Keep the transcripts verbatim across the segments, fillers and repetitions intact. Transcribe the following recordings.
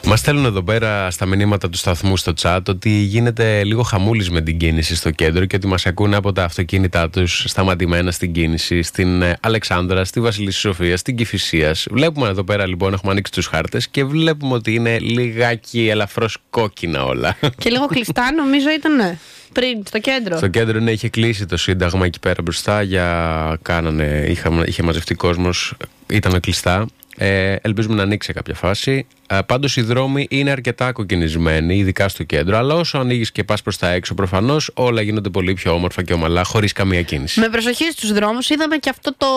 Μας στέλνουν εδώ πέρα στα μηνύματα του σταθμού στο chat ότι γίνεται λίγο χαμούλης με την κίνηση στο κέντρο και ότι μας ακούνε από τα αυτοκίνητά τους σταματημένα στην κίνηση, στην Αλεξάνδρα, στη Βασιλισσή Σοφία, στην Κηφισίας. Βλέπουμε εδώ πέρα λοιπόν, έχουμε ανοίξει τους χάρτες και βλέπουμε ότι είναι λιγάκι ελαφρώς κόκκινα όλα. Και λίγο κλειστά, νομίζω ήταν πριν, στο κέντρο. Στο κέντρο, ναι, είχε κλείσει το Σύνταγμα εκεί πέρα μπροστά για κάνανε, είχα, είχε μαζευτεί κόσμος, ήταν κλειστά. Ε, ελπίζουμε να ανοίξει σε κάποια φάση. Ε, πάντως οι δρόμοι είναι αρκετά κοκκινισμένοι, ειδικά στο κέντρο. Αλλά όσο ανοίγεις και πας προς τα έξω, προφανώς όλα γίνονται πολύ πιο όμορφα και ομαλά, χωρίς καμία κίνηση. Με προσοχή στους δρόμους, είδαμε και αυτό το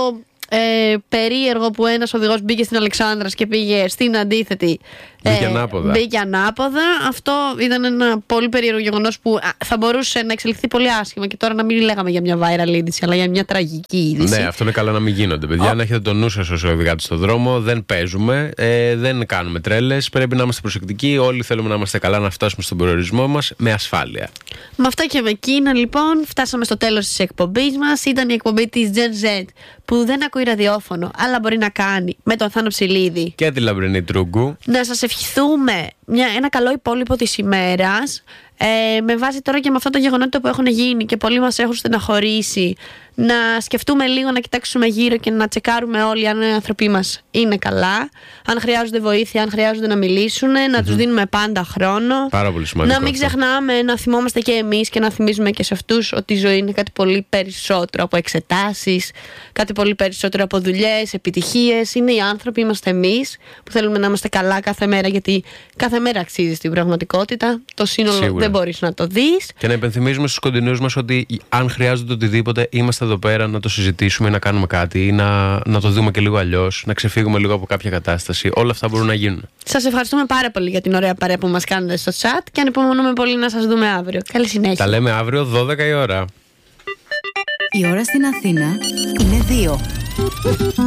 ε, περίεργο που ένας οδηγός μπήκε στην Αλεξάνδρας και πήγε στην αντίθετη. Μπήκε ανάποδα. Μπήκε ανάποδα. Αυτό ήταν ένα πολύ περίεργο γεγονός που θα μπορούσε να εξελιχθεί πολύ άσχημα και τώρα να μην λέγαμε για μια viral είδηση, αλλά για μια τραγική είδηση. Ναι, αυτό είναι καλό να μην γίνονται, παιδιά. Oh. Να έχετε τον νου σας όσο οδηγάτε στο δρόμο. Δεν παίζουμε, ε, δεν κάνουμε τρέλες. Πρέπει να είμαστε προσεκτικοί. Όλοι θέλουμε να είμαστε καλά, να φτάσουμε στον προορισμό μας με ασφάλεια. Με αυτά και με εκείνα, λοιπόν, φτάσαμε στο τέλος της εκπομπής μας. Ήταν η εκπομπή της Gen Z που δεν ακούει ραδιόφωνο, αλλά μπορεί να κάνει, με τον Θάνο Ψηλίδη και τη Λαμπρινή Τρούγκου. Να σας ευχηθούμε μια, ένα καλό υπόλοιπο της ημέρας. Ε, με βάση τώρα και με αυτά τα γεγονότα που έχουν γίνει και πολλοί μας έχουν στεναχωρήσει, να σκεφτούμε λίγο, να κοιτάξουμε γύρω και να τσεκάρουμε όλοι αν οι άνθρωποι μας είναι καλά, αν χρειάζονται βοήθεια, αν χρειάζονται να μιλήσουν, να mm-hmm. τους δίνουμε πάντα χρόνο. Πάρα πολύ σημαντικό. Να μην ξεχνάμε να θυμόμαστε και εμείς και να θυμίζουμε και σε αυτούς ότι η ζωή είναι κάτι πολύ περισσότερο από εξετάσεις, κάτι πολύ περισσότερο από δουλειές, επιτυχίες. Είναι οι άνθρωποι, είμαστε εμείς που θέλουμε να είμαστε καλά κάθε μέρα, γιατί κάθε μέρα αξίζει στην πραγματικότητα. Το σύνολο Σίγουρα. Δεν μπορείς να το δεις. Και να υπενθυμίζουμε στους κοντινούς μας ότι αν χρειάζονται οτιδήποτε, είμαστε εδώ πέρα να το συζητήσουμε, να κάνουμε κάτι ή να, να το δούμε και λίγο αλλιώς, να ξεφύγουμε λίγο από κάποια κατάσταση. Όλα αυτά μπορούν να γίνουν. Σας ευχαριστούμε πάρα πολύ για την ωραία παρέα που μας κάνετε στο chat και ανυπομονούμε πολύ να σας δούμε αύριο. Καλή συνέχεια. Τα λέμε αύριο δώδεκα η ώρα. Η ώρα στην Αθήνα είναι δύο.